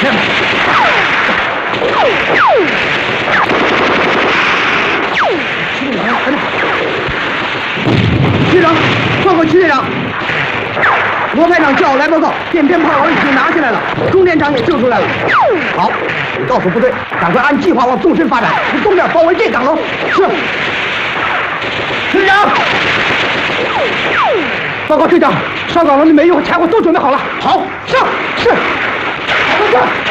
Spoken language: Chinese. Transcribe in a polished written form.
局长，报告区队长，罗排长叫我来报告，便鞭炮我已经拿下来了，钟连长也救出来了。好，你告诉部队，赶快按计划往纵深发展，从东面包围这岗楼。是。队长，报告队长，烧岗楼的煤油和柴火都准备好了。好，上是。好的，